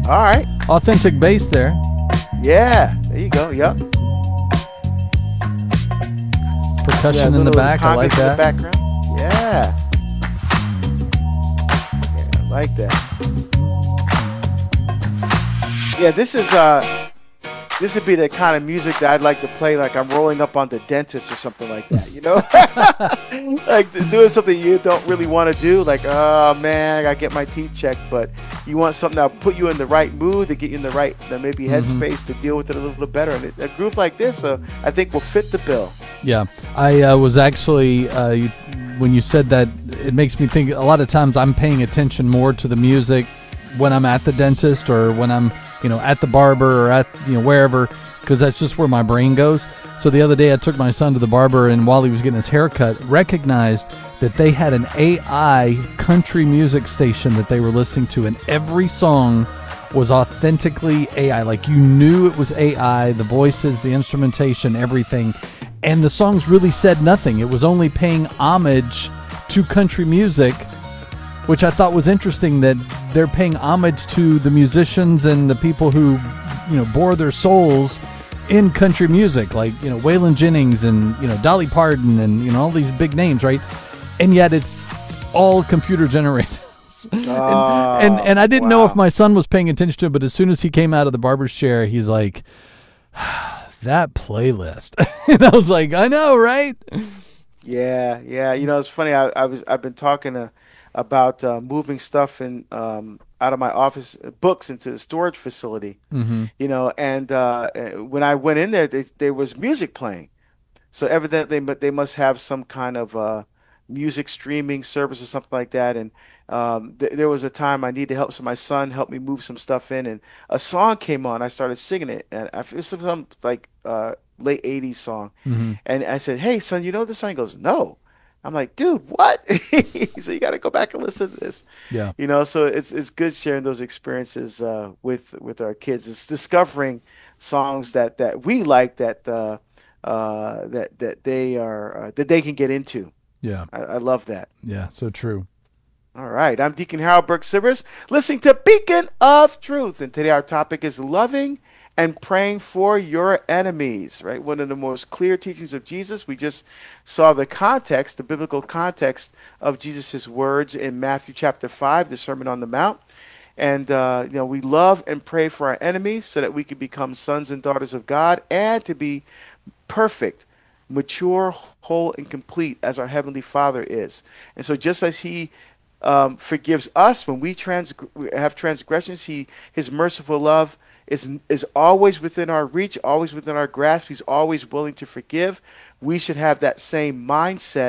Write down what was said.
All right. Authentic bass there. Yeah. There you go. Yep. Yeah. Percussion in the Little back. I like congas in the that. background. Yeah. Yeah. I like that. Yeah. This would be the kind of music that I'd like to play, like I'm rolling up on the dentist or something like that, you know? Like doing something you don't really want to do, like, oh man, I gotta get my teeth checked, but you want something that'll put you in the right mood, to get you in the right, maybe headspace to deal with it a little bit better. And a groove like this, I think will fit the bill. Yeah, I was actually when you said that, it makes me think. A lot of times, I'm paying attention more to the music when I'm at the dentist or when I'm at the barber or at wherever, because that's just where my brain goes. So the other day, I took my son to the barber, and while he was getting his hair cut, recognized that they had an AI country music station that they were listening to, and every song was authentically AI. Like, you knew it was AI, the voices, the instrumentation, everything. And the songs really said nothing. It was only paying homage to country music, which I thought was interesting, that they're paying homage to the musicians and the people who, bore their souls in country music, like, Waylon Jennings and, Dolly Parton and, all these big names, right? And yet it's all computer generated. And I didn't know if my son was paying attention to it, but as soon as he came out of the barber's chair, he's like, that playlist. And I was like, I know, right? Yeah, yeah. It's funny. I've been talking about moving stuff in out of my office books into the storage facility. And when I went in there, there was music playing. So evidently, they must have some kind of music streaming service or something like that. And there was a time I needed to help, so my son helped me move some stuff in, and a song came on. I started singing it, and I feel some like late '80s song. And I said, "Hey, son, you know this song?" He goes, "No." I'm like, "Dude, what?" So you got to go back and listen to this. Yeah. So it's good sharing those experiences with our kids. It's discovering songs that we like, that they can get into. Yeah. I love that. Yeah. So true. All right, I'm Deacon Harold Burke Sivers, listening to Beacon of Truth, and today our topic is loving and praying for your enemies. Right, one of the most clear teachings of Jesus. We just saw the context, the biblical context of Jesus' words in Matthew chapter 5, the Sermon on the Mount. And we love and pray for our enemies so that we can become sons and daughters of God and to be perfect, mature, whole, and complete as our Heavenly Father is. And so just as He forgives us when we have transgressions, His merciful love is always within our reach, always within our grasp. He's always willing to forgive. We should have that same mindset